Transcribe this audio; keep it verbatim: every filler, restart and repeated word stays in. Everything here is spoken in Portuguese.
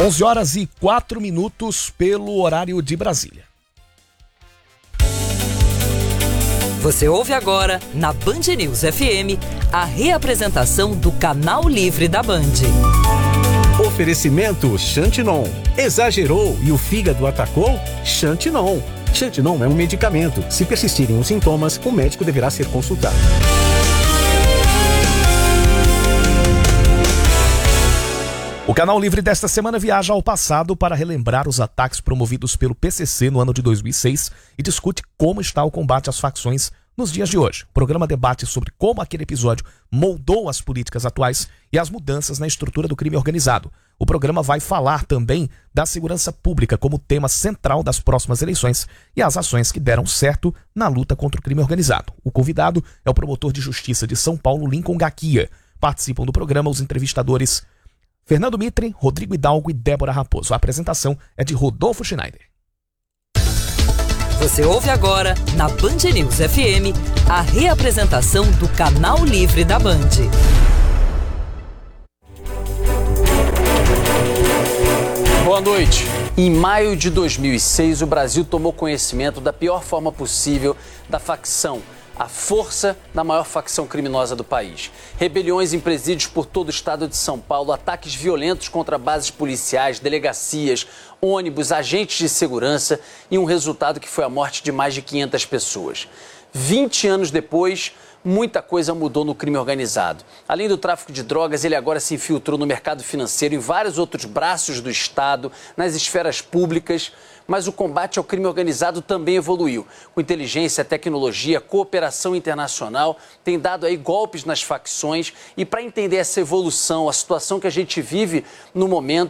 onze horas e quatro minutos pelo horário de Brasília. Você ouve agora, na Band News F M, a reapresentação do Canal Livre da Band. Oferecimento Xantinon. Exagerou e o fígado atacou? Xantinon. Xantinon é um medicamento. Se persistirem os sintomas, o médico deverá ser consultado. O Canal Livre desta semana viaja ao passado para relembrar os ataques promovidos pelo P C C no ano de dois mil e seis e discute como está o combate às facções nos dias de hoje. O programa debate sobre como aquele episódio moldou as políticas atuais e as mudanças na estrutura do crime organizado. O programa vai falar também da segurança pública como tema central das próximas eleições e as ações que deram certo na luta contra o crime organizado. O convidado é o promotor de justiça de São Paulo, Lincoln Gaquia. Participam do programa os entrevistadores Fernando Mitre, Rodrigo Hidalgo e Débora Raposo. A apresentação é de Rodolfo Schneider. Você ouve agora, na Band News F M, a reapresentação do Canal Livre da Band. Boa noite. Em maio de dois mil e seis, o Brasil tomou conhecimento da pior forma possível da facção, a força da maior facção criminosa do país. Rebeliões em presídios por todo o estado de São Paulo, ataques violentos contra bases policiais, delegacias, ônibus, agentes de segurança e um resultado que foi a morte de mais de quinhentas pessoas. vinte anos depois, muita coisa mudou no crime organizado. Além do tráfico de drogas, ele agora se infiltrou no mercado financeiro, em vários outros braços do Estado, nas esferas públicas. Mas o combate ao crime organizado também evoluiu. Com inteligência, tecnologia, cooperação internacional, tem dado aí golpes nas facções. E para entender essa evolução, a situação que a gente vive no momento,